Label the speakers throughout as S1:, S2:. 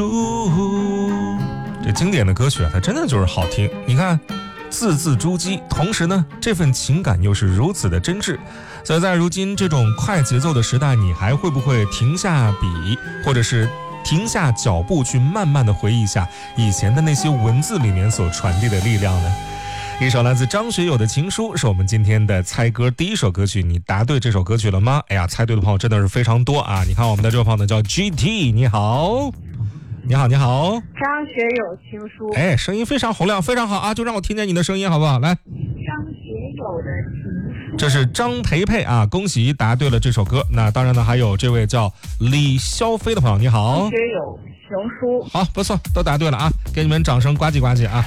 S1: 这经典的歌曲啊，它真的就是好听。你看，字字珠玑，同时呢，这份情感又是如此的真挚。所以在如今这种快节奏的时代，你还会不会停下笔，或者是停下脚步，去慢慢的回忆一下以前的那些文字里面所传递的力量呢？一首来自张学友的情书是我们今天的猜歌第一首歌曲，你答对这首歌曲了吗？哎呀，猜对的朋友真的是非常多啊！你看我们的这位朋友呢叫 GT， 你好，你好，你好，
S2: 张学友情书。
S1: 哎，声音非常洪亮，非常好啊！就让我听见你的声音好不好？来，
S2: 张学友的情书。
S1: 这是张培培啊，恭喜答对了这首歌。那当然呢，还有这位叫李肖飞的朋友，你好。
S2: 张学友情书。
S1: 好，不错，都答对了啊！给你们掌声呱唧呱唧啊！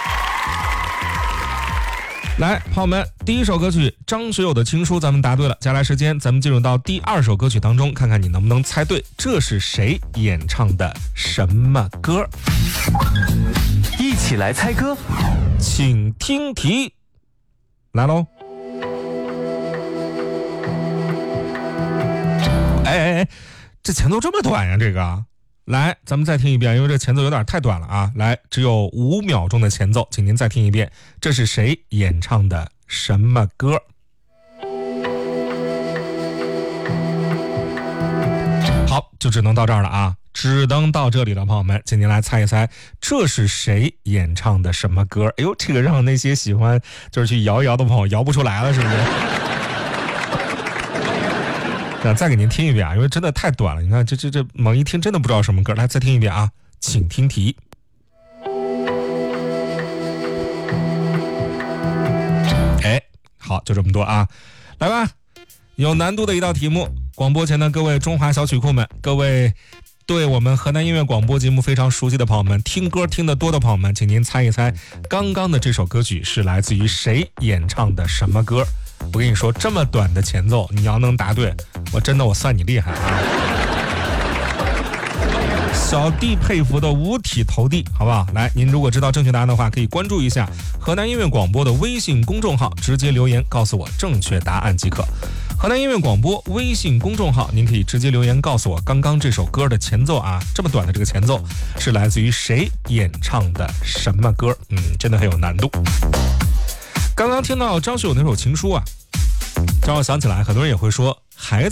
S1: 来，朋友们，第一首歌曲张学友的情书咱们答对了，接下来时间咱们进入到第二首歌曲当中，看看你能不能猜对这是谁演唱的什么歌。
S3: 一起来猜歌，
S1: 请听题，来喽！哎，这前奏这么短呀，这个。来，咱们再听一遍，因为这前奏有点太短了啊！来，只有5秒钟的前奏，请您再听一遍，这是谁演唱的什么歌？好，就只能到这儿了啊，只能到这里了，朋友们，请您来猜一猜，这是谁演唱的什么歌？哎呦，这个让那些喜欢就是去摇一摇的朋友摇不出来了，是不是？再给您听一遍啊，因为真的太短了。你看，这猛一听真的不知道什么歌。来，再听一遍啊，请听题。哎，好，就这么多啊。来吧，有难度的一道题目。广播前的各位中华小曲库们，各位对我们河南音乐广播节目非常熟悉的朋友们，听歌听得多的朋友们，请您猜一猜，刚刚的这首歌曲是来自于谁演唱的什么歌？我跟你说，这么短的前奏，你要能答对，我算你厉害啊！小弟佩服的五体投地，好不好？来，您如果知道正确答案的话，可以关注一下河南音乐广播的微信公众号，直接留言告诉我正确答案即可。河南音乐广播微信公众号，您可以直接留言告诉我刚刚这首歌的前奏啊，这么短的这个前奏是来自于谁演唱的什么歌？真的很有难度。刚刚听到张学友那首情书啊，让我想起来，很多人也会说孩子